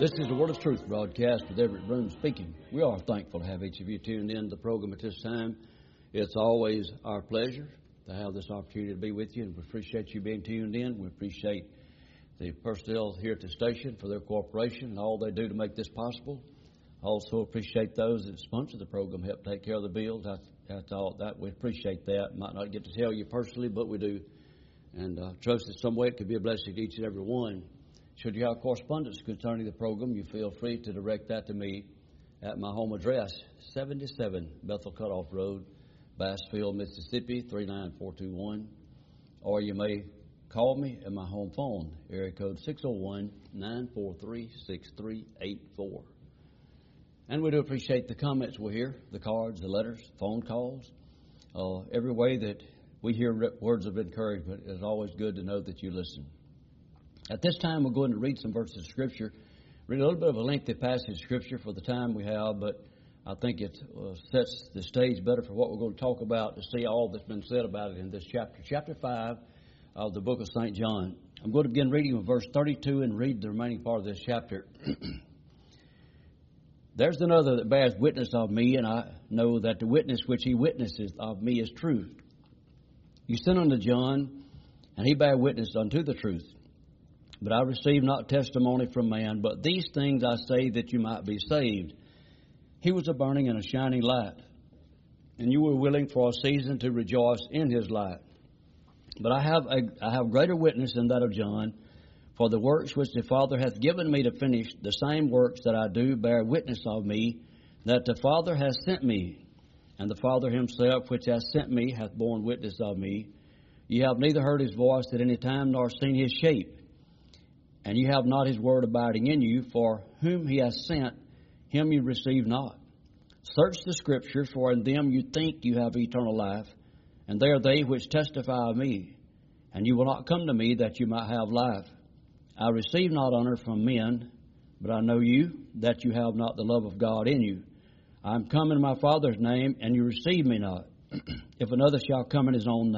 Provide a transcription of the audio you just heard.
This is the Word of Truth broadcast with Everett Broom speaking. We are thankful to have each of you tuned in to the program at this time. It's always our pleasure to have this opportunity to be with you, and we appreciate you being tuned in. We appreciate the personnel here at the station for their cooperation and all they do to make this possible. Also appreciate those that sponsor the program, help take care of the bills. That's all that we appreciate that. Might not get to tell you personally, but we do. And trust that some way it could be a blessing to each and every one. Should you have correspondence concerning the program, you feel free to direct that to me at my home address, 77 Bethel Cutoff Road, Bassfield, Mississippi, 39421. Or you may call me at my home phone, area code 601-943-6384. And we do appreciate the comments we hear, the cards, the letters, phone calls. Every way that we hear words of encouragement, it's always good to know that you listen. At this time, we're going to read some verses of Scripture. Read a little bit of a lengthy passage of Scripture for the time we have, but I think it sets the stage better for what we're going to talk about to see all that's been said about it in this chapter. Chapter 5 of the book of St. John. I'm going to begin reading with verse 32 and read the remaining part of this chapter. There's another that bears witness of me, and I know that the witness which he witnesses of me is true. You sent unto John, and he bare witness unto the truth. But I receive not testimony from man, but these things I say that you might be saved. He was a burning and a shining light, and you were willing for a season to rejoice in his light. But I have greater witness than that of John, for the works which the Father hath given me to finish, the same works that I do bear witness of me, that the Father hath sent me. And the Father himself which hath sent me hath borne witness of me. Ye have neither heard his voice at any time, nor seen his shape. And you have not his word abiding in you, for whom he hath sent, him you receive not. Search the Scriptures, for in them you think you have eternal life, and they are they which testify of me. And you will not come to me that you might have life. I receive not honor from men, but I know you, that you have not the love of God in you. I am come in my Father's name, and you receive me not. If another shall come in his own